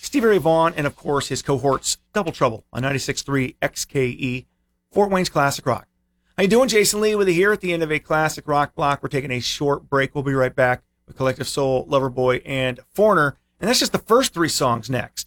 Stevie Ray Vaughan, and of course his cohorts, Double Trouble on 96.3 XKE, Fort Wayne's Classic Rock. How you doing? Jason Lee with you here at the end of a Classic Rock block. We're taking a short break. We'll be right back with Collective Soul, Loverboy, and Foreigner. And that's just the first three songs next.